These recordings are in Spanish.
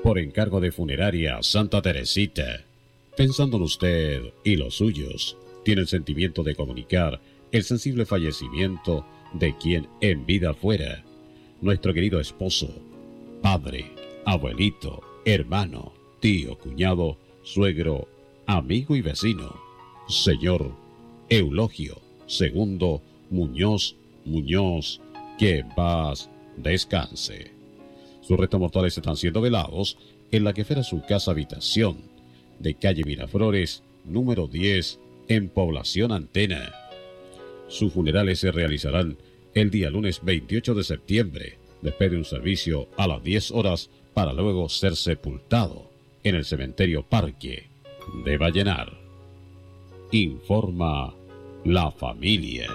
Por encargo de Funeraria Santa Teresita, pensando en usted y los suyos, tiene el sentimiento de comunicar el sensible fallecimiento de quien en vida fuera nuestro querido esposo, padre, abuelito, hermano, tío, cuñado, suegro, amigo y vecino, señor Eulogio II Muñoz, que en paz descanse. Sus restos mortales están siendo velados en la que fuera su casa habitación de calle Miraflores, número 10, en Población Antena. Sus funerales se realizarán el día lunes 28 de septiembre, después de un servicio a las 10 horas para luego ser sepultado en el cementerio Parque de Vallenar. Informa la familia.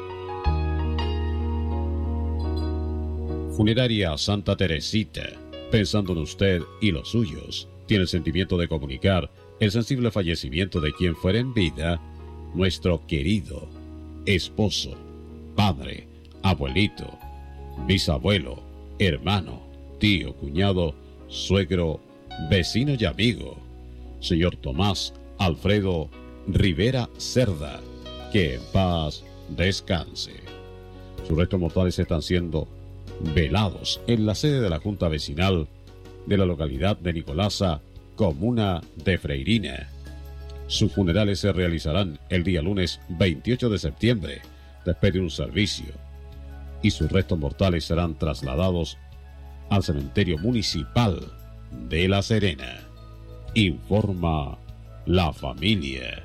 Funeraria Santa Teresita, pensando en usted y los suyos, tiene el sentimiento de comunicar el sensible fallecimiento de quien fuera en vida nuestro querido esposo, padre, abuelito, bisabuelo, hermano, tío, cuñado, suegro, vecino y amigo, señor Tomás Alfredo Rivera Cerda, que en paz descanse. Sus restos mortales están siendo velados en la sede de la Junta Vecinal de la localidad de Nicolasa, comuna de Freirina. Sus funerales se realizarán el día lunes 28 de septiembre, después de un servicio, y sus restos mortales serán trasladados al cementerio municipal de La Serena. Informa la familia.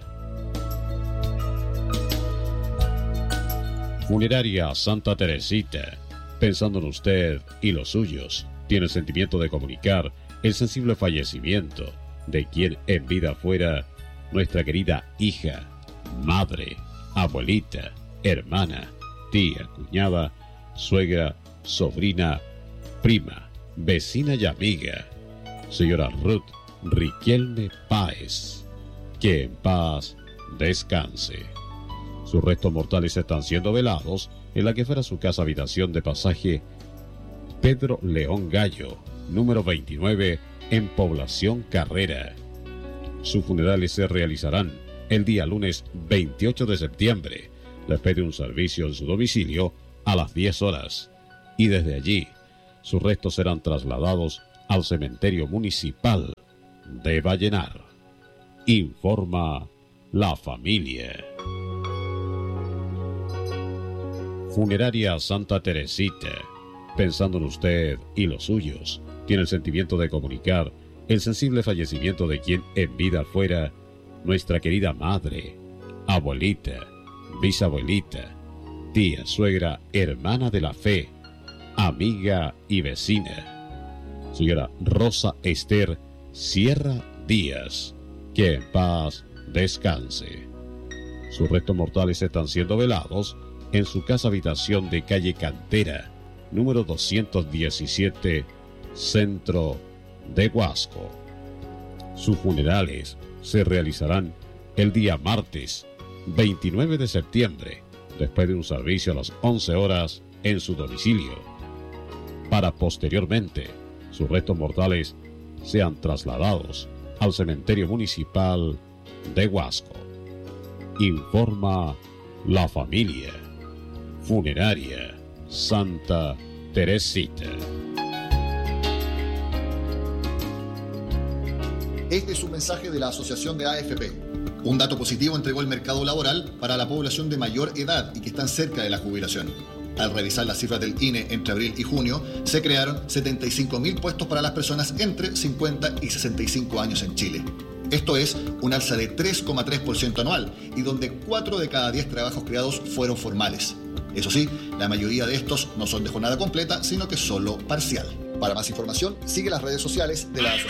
Funeraria Santa Teresita, pensando en usted y los suyos, tiene el sentimiento de comunicar el sensible fallecimiento de quien en vida fuera nuestra querida hija, madre, abuelita, hermana, tía, cuñada, suegra, sobrina, prima, vecina y amiga, señora Ruth Riquelme Páez, que en paz descanse. Sus restos mortales están siendo velados en la que fuera su casa habitación de pasaje Pedro León Gallo, número 29, en Población Carrera. Sus funerales se realizarán el día lunes 28 de septiembre, después de un servicio en su domicilio a las 10 horas, y desde allí sus restos serán trasladados al cementerio municipal de Vallenar. Informa la familia. Funeraria Santa Teresita, pensando en usted y los suyos, tiene el sentimiento de comunicar el sensible fallecimiento de quien en vida fuera nuestra querida madre, abuelita, bisabuelita, tía, suegra, hermana de la fe, amiga y vecina, señora Rosa Esther Sierra Díaz, que en paz descanse. Sus restos mortales están siendo velados en su casa habitación de calle Cantera, número 217, centro de Huasco. Sus funerales se realizarán el día martes 29 de septiembre, después de un servicio a las 11 horas en su domicilio, para posteriormente sus restos mortales sean trasladados al cementerio municipal de Huasco. Informa la familia. Funeraria Santa Teresita. Este es un mensaje de la Asociación de AFP. Un dato positivo entregó el mercado laboral para la población de mayor edad y que están cerca de la jubilación. Al revisar las cifras del INE entre abril y junio, se crearon 75.000 puestos para las personas entre 50 y 65 años en Chile. Esto es un alza de 3,3% anual y donde 4 de cada 10 trabajos creados fueron formales. Eso sí, la mayoría de estos no son de jornada completa, sino que solo parcial. Para más información, sigue las redes sociales de la Asociación.